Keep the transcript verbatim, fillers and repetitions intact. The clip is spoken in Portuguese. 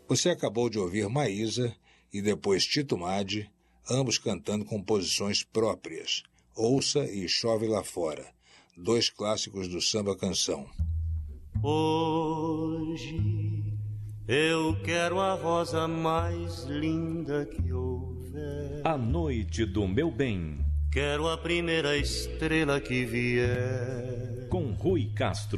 Você acabou de ouvir Maísa e depois Tito Madi, ambos cantando composições próprias, Ouça e Chove Lá Fora, dois clássicos do samba-canção. Hoje eu quero a rosa mais linda que houver. A noite do meu bem. Quero a primeira estrela que vier. Com Rui Castro.